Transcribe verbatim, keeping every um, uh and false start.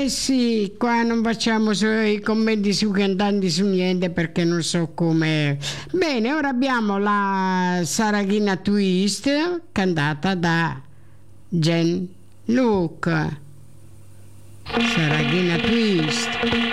Eh sì, qua non facciamo su- i commenti sui cantanti su niente perché non so come. Bene, ora abbiamo la Saraghina Twist cantata da Jen Luke. Saraghina Twist.